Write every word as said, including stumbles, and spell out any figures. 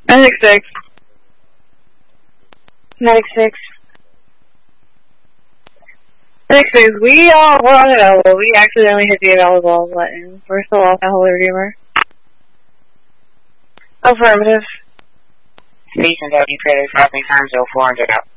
ninety-six. ninety-six. ninety-six, we all were unavailable. We accidentally hit the available button. We're still off the Holy Redeemer. Affirmative. Speech and W Credit Crossing Times oh four hundred out.